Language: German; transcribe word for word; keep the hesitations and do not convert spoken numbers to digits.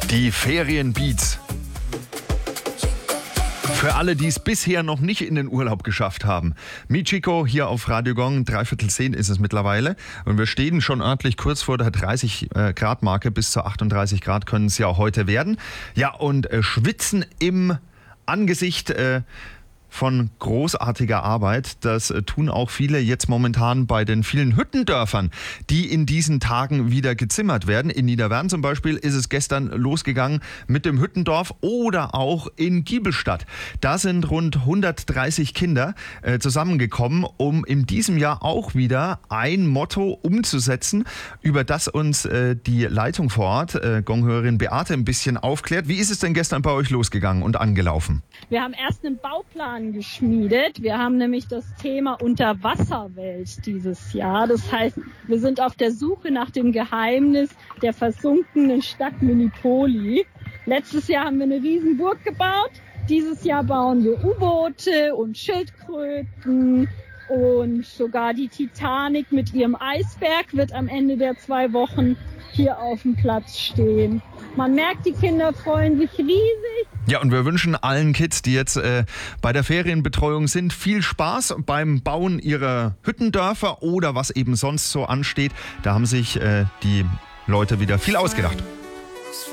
Die Ferienbeats. Für alle, die es bisher noch nicht in den Urlaub geschafft haben. Michiko hier auf Radio Gong, dreiviertel zehn ist es mittlerweile. Und wir stehen schon örtlich kurz vor der dreißig Grad Marke. Bis zu achtunddreißig Grad können es ja auch heute werden. Ja, und äh, schwitzen im Angesicht äh, von großartiger Arbeit. Das äh, tun auch viele jetzt momentan bei den vielen Hüttendörfern, die in diesen Tagen wieder gezimmert werden. In Niederwern zum Beispiel ist es gestern losgegangen mit dem Hüttendorf oder auch in Giebelstadt. Da sind rund hundertdreißig Kinder äh, zusammengekommen, um in diesem Jahr auch wieder ein Motto umzusetzen, über das uns äh, die Leitung vor Ort, äh, Gonghörerin Beate, ein bisschen aufklärt. Wie ist es denn gestern bei euch losgegangen und angelaufen? Wir haben erst einen Bauplan geschmiedet. Wir haben nämlich das Thema Unterwasserwelt dieses Jahr. Das heißt, wir sind auf der Suche nach dem Geheimnis der versunkenen Stadt Minipoli. Letztes Jahr haben wir eine Riesenburg gebaut. Dieses Jahr bauen wir U-Boote und Schildkröten. Und sogar die Titanic mit ihrem Eisberg wird am Ende der zwei Wochen hier auf dem Platz stehen. Man merkt, die Kinder freuen sich riesig. Ja, und wir wünschen allen Kids, die jetzt äh, bei der Ferienbetreuung sind, viel Spaß beim Bauen ihrer Hüttendörfer oder was eben sonst so ansteht. Da haben sich äh, die Leute wieder viel ausgedacht.